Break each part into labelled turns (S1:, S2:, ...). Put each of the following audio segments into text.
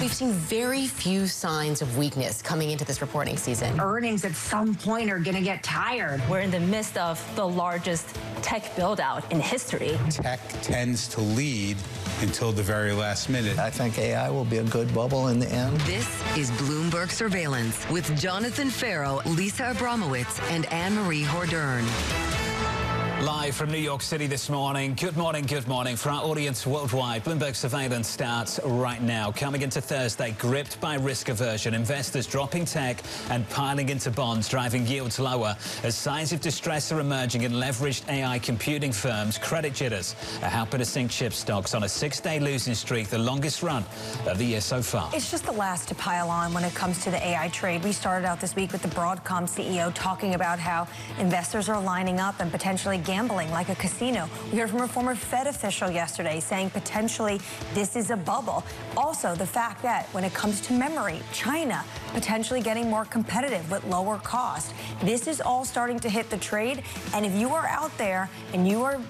S1: we've seen very few signs of weakness coming into this reporting season.
S2: Earnings at some point are going to get tired.
S3: We're in the midst of the largest tech build-out in history.
S4: Tech tends to lead until the very last minute.
S5: I think AI will be a good bubble in the end.
S6: This is Bloomberg Surveillance with Jonathan Farrow, Lisa Abramowitz, and Anne-Marie Hordern.
S7: Live from New York City this morning. Good morning, good morning. For our audience worldwide, Bloomberg Surveillance starts right now. Coming into Thursday, gripped by risk aversion, investors dropping tech and piling into bonds, driving yields lower as signs of distress are emerging in leveraged AI computing firms. Credit jitters are helping to sink chip stocks on a 6-day losing streak, the longest run of the year so far.
S8: It's just the last to pile on when it comes to the AI trade. We started out this week with the Broadcom CEO talking about how investors are lining up and potentially gambling like a casino. We heard from a former Fed official yesterday saying potentially this is a bubble. Also, the fact that when it comes to memory, China potentially getting more competitive with lower cost. This is all starting to hit the trade. And if you are out there and you are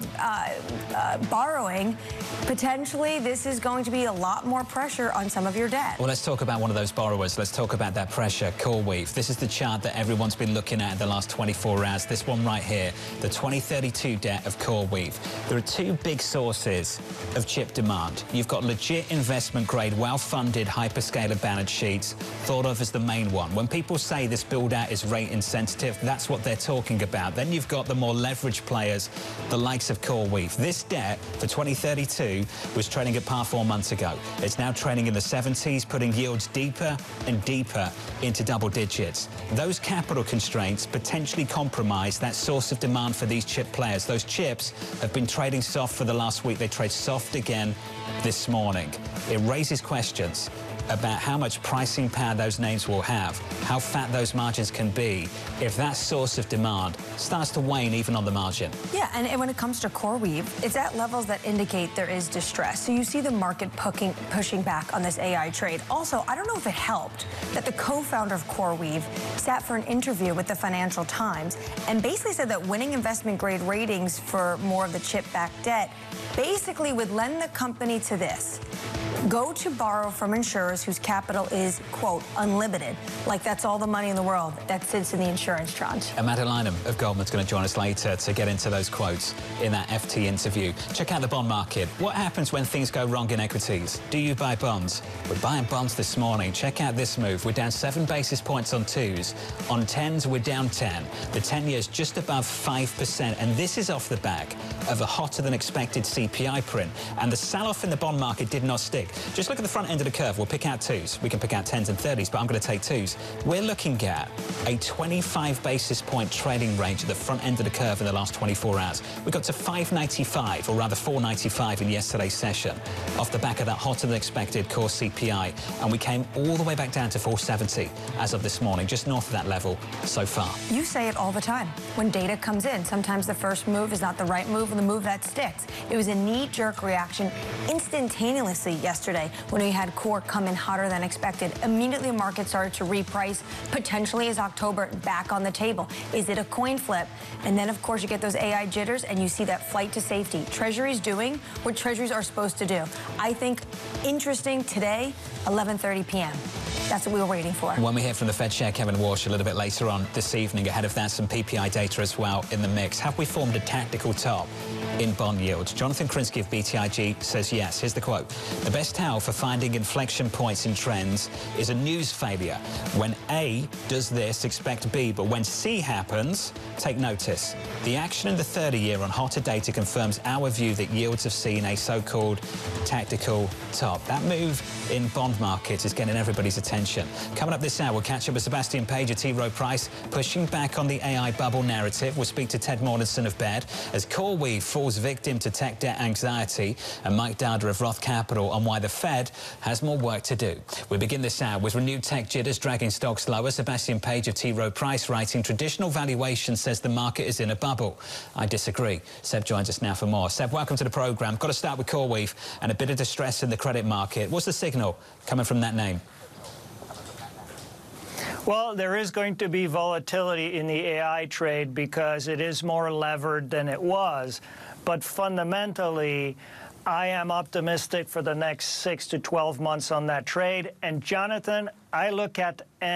S8: borrowing, potentially this is going to be a lot more pressure on some of your debt.
S7: Well, let's talk about one of those borrowers. Let's talk about that pressure, CoreWeave. This is the chart that everyone's been looking at in the last 24 hours. This one right here, the 2032 debt of CoreWeave. There are two big sources of chip demand. You've got legit investment-grade, well-funded hyperscaler balance sheets, thought of as the main one. When people say this build-out is rate-insensitive, that's what they're talking about. Then you've got the more leveraged players, the likes of CoreWeave. This debt for 2032 was trading at par 4 months ago. It's now trading in the 70s, putting yields deeper and deeper into double digits. Those capital constraints potentially compromise that source of demand for these chip players. Those chips have been trading soft for the last week. They trade soft again this morning. It raises questions about how much pricing power those names will have, how fat those margins can be if that source of demand starts to wane even on the margin.
S8: Yeah, and when it comes to CoreWeave, it's at levels that indicate there is distress. So you see the market pushing back on this AI trade. Also, I don't know if it helped that the co-founder of CoreWeave sat for an interview with the Financial Times and basically said that winning investment-grade ratings for more of the chip-backed debt basically would lend the company to this: go to borrow from insurers whose capital is, quote, unlimited. Like that's all the money in the world that sits in the insurance tranche.
S7: Amanda Lynham of Goldman's going to join us later to get into those quotes in that FT interview. Check out the bond market. What happens when things go wrong in equities? Do you buy bonds? We're buying bonds this morning. Check out this move. We're down 7 basis points on 2s. On 10s, we're down 10. The 10-year's just above 5%. And this is off the back of a hotter-than-expected CPI print. And the sell-off in the bond market did not stick. Just look at the front end of the curve. We'll pick out 2s. We can pick out 10s and 30s, but I'm going to take 2s. We're looking at a 25 basis point trading range at the front end of the curve in the last 24 hours. We got to 595, or rather 495 in yesterday's session, off the back of that hotter-than-expected core CPI. And we came all the way back down to 470 as of this morning, just north of that level so far.
S8: You say it all the time. When data comes in, sometimes the first move is not the right move and the move that sticks. It was a knee-jerk reaction instantaneously yesterday when we had core come in hotter than expected. Immediately, the market started to reprice. Potentially is October back on the table? Is it a coin flip? And then, of course, you get those AI jitters and you see that flight to safety. Treasury's doing what treasuries are supposed to do. I think interesting today, 11:30 p.m. That's what we were waiting for.
S7: When we hear from the Fed Chair Kevin Walsh a little bit later on this evening, ahead of that, some PPI data as well in the mix. Have we formed a tactical top in bond yields? Jonathan Krinsky of BTIG says yes. Here's the quote. The best tell for finding inflection points in trends is a news failure. When A does this, expect B. But when C happens, take notice. The action in the 30-year on hotter data confirms our view that yields have seen a so-called tactical top. That move in bond markets is getting everybody's attention. Coming up this hour, we'll catch up with Sebastian Page at T. Rowe Price, pushing back on the AI bubble narrative. We'll speak to Ted Mortensen of Baird as CoreWeave falls victim to tech debt anxiety, and Mike Dada of Roth Capital on why the Fed has more work to do. We begin this hour with renewed tech jitters dragging stocks lower. Sebastian Page of T. Rowe Price writing, traditional valuation says the market is in a bubble. I disagree. Seb joins us now for more. Seb, welcome to the programme. Got to start with CoreWeave and a bit of distress in the credit market. What's the signal coming from that name?
S9: Well, there is going to be volatility in the AI trade because it is more levered than it was. But fundamentally, I am optimistic for the next 6 to 12 months on that trade. And Jonathan, I look at